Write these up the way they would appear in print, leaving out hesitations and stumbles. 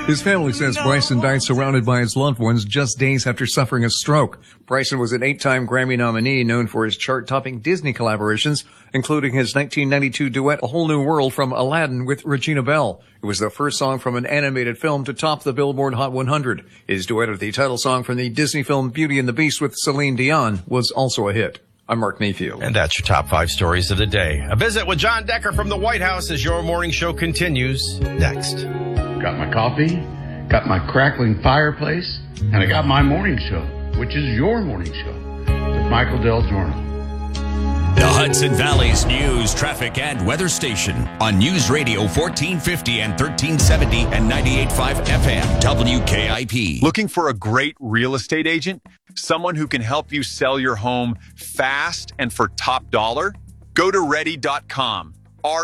His family says Bryson died surrounded by his loved ones just days after suffering a stroke. Bryson was an 8-time Grammy nominee known for his chart-topping Disney collaborations, including his 1992 duet A Whole New World from Aladdin with Regina Belle. It was the first song from an animated film to top the Billboard Hot 100. His duet of the title song from the Disney film Beauty and the Beast with Celine Dion was also a hit. I'm Mark Mayfield. And that's your top 5 stories of the day. A visit with John Decker from the White House as your morning show continues next. Got my coffee, got my crackling fireplace, and I got my morning show, which is your morning show, the Michael Del Giorno. The Hudson Valley's news, traffic, and weather station on News Radio 1450 and 1370 and 98.5 FM WKIP. Looking for a great real estate agent? Someone who can help you sell your home fast and for top dollar? Go to ready.com,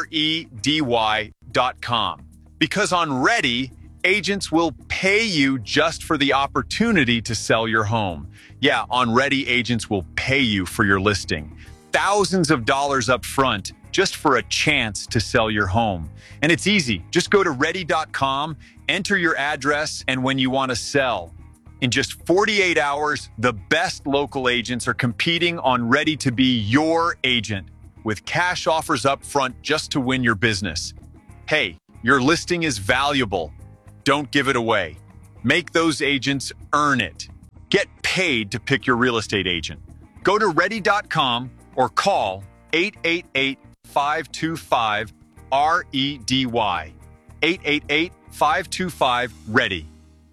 REDY.com. Because on Ready, agents will pay you just for the opportunity to sell your home. Yeah, on Ready, agents will pay you for your listing. Thousands of dollars up front just for a chance to sell your home. And it's easy. Just go to ready.com, enter your address, and when you want to sell. In just 48 hours, the best local agents are competing on Ready to be your agent with cash offers up front just to win your business. Hey, your listing is valuable. Don't give it away. Make those agents earn it. Get paid to pick your real estate agent. Go to ready.com or call 888-525-REDY. 888-525-READY.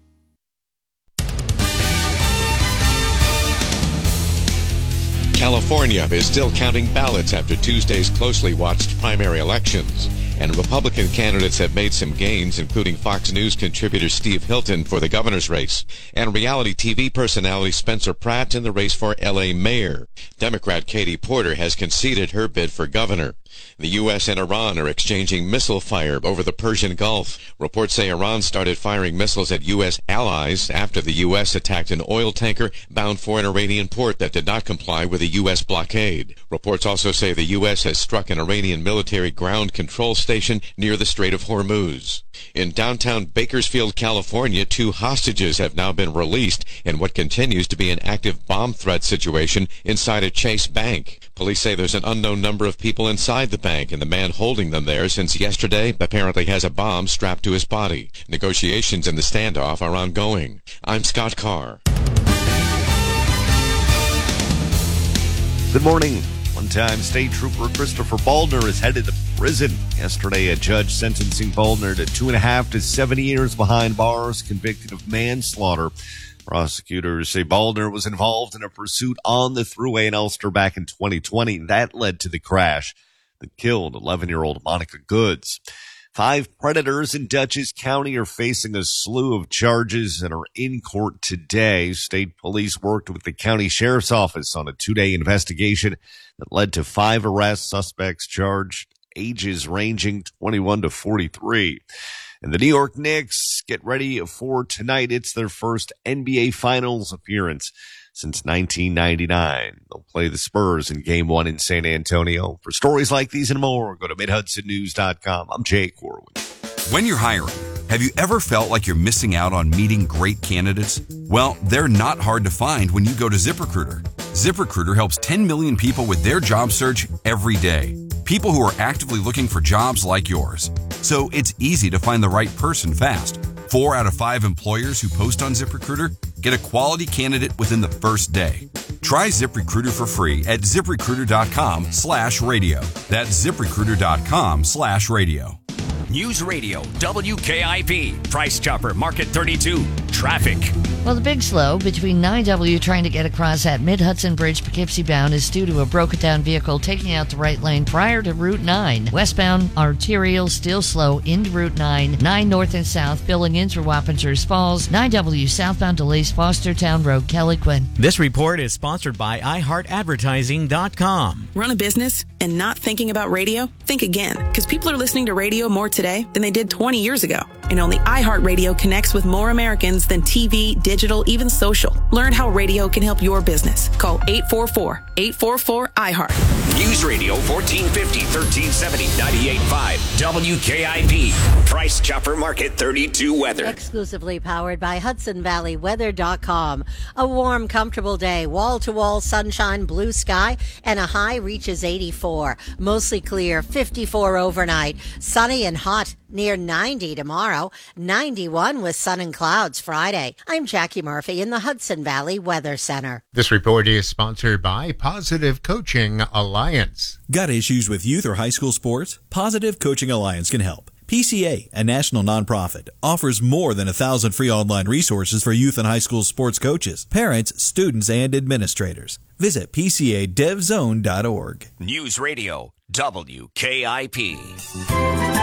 California is still counting ballots after Tuesday's closely watched primary elections. And Republican candidates have made some gains, including Fox News contributor Steve Hilton for the governor's race, and reality TV personality Spencer Pratt in the race for L.A. mayor. Democrat Katie Porter has conceded her bid for governor. The U.S. and Iran are exchanging missile fire over the Persian Gulf. Reports say Iran started firing missiles at U.S. allies after the U.S. attacked an oil tanker bound for an Iranian port that did not comply with a U.S. blockade. Reports also say the U.S. has struck an Iranian military ground control station near the Strait of Hormuz. In downtown Bakersfield, California, 2 hostages have now been released in what continues to be an active bomb threat situation inside a Chase Bank. Police say there's an unknown number of people inside the bank, and the man holding them there since yesterday apparently has a bomb strapped to his body. Negotiations in the standoff are ongoing. I'm Scott Carr. Good morning. One-time state trooper Christopher Baldner is headed to prison. Yesterday, a judge sentencing Baldner to 2.5 to 7 years behind bars, convicted of manslaughter. Prosecutors say Baldner was involved in a pursuit on the Thruway in Ulster back in 2020. That led to the crash that killed 11-year-old Monica Goods. 5 predators in Dutchess County are facing a slew of charges and are in court today. State police worked with the county sheriff's office on a 2-day investigation that led to 5 arrests. Suspects charged ages ranging 21 to 43. And the New York Knicks get ready for tonight. It's their first NBA Finals appearance since 1999. They'll play the Spurs in Game 1 in San Antonio. For stories like these and more, go to MidHudsonNews.com. I'm Jake Corwin. When you're hiring, have you ever felt like you're missing out on meeting great candidates? Well, they're not hard to find when you go to ZipRecruiter. ZipRecruiter helps 10 million people with their job search every day. People who are actively looking for jobs like yours. So it's easy to find the right person fast. 4 out of 5 employers who post on ZipRecruiter get a quality candidate within the first day. Try ZipRecruiter for free at ZipRecruiter.com/radio. That's ZipRecruiter.com/radio. News Radio, WKIP, Price Chopper, Market 32, traffic. Well, the big slow between 9W trying to get across that Mid-Hudson Bridge Poughkeepsie bound is due to a broken-down vehicle taking out the right lane prior to Route 9. Westbound arterial still slow into Route 9. 9 north and south filling in through Wappingers Falls. 9W southbound delays Fostertown Road, Kelly Quinn. This report is sponsored by iHeartAdvertising.com. Run a business and not thinking about radio? Think again, because people are listening to radio more today than they did 20 years ago. And only iHeartRadio connects with more Americans than TV, digital, even social. Learn how radio can help your business. Call 844-844-iHeart. News Radio 1450, 1370, 98.5, WKIP. Price Chopper Market 32 weather. Exclusively powered by HudsonValleyWeather.com. A warm, comfortable day. Wall-to-wall sunshine, blue sky, and a high reaches 84. Mostly clear, 54 overnight. Sunny and hot, near 90 tomorrow. 91 with sun and clouds Friday. I'm Jackie Murphy in the Hudson Valley Weather Center. This report is sponsored by Positive Coaching Alliance. Got issues with youth or high school sports? Positive Coaching Alliance can help. PCA, a national nonprofit, offers more than 1,000 free online resources for youth and high school sports coaches, parents, students, and administrators. Visit PCADevZone.org. News Radio WKIP.